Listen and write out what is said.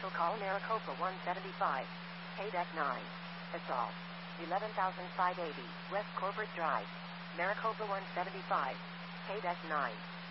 Commercial call Maricopa 175. Deck 9. Assault. 11,580 West Corbett Drive. Maricopa 175. Deck 9.